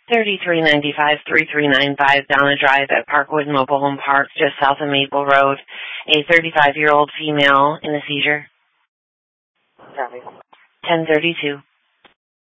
3395-3395 Donna Drive at Parkwood Mobile Home Park, just south of Maple Road. A 35-year-old female in a seizure. Copy. 1032.